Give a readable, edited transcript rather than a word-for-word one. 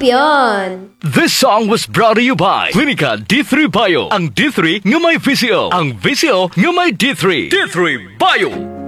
Champion! This song was brought to you by Clinica D3 Bio. Ang D3 nga may VCO. Ang VCO nga may D3. D3 Bio.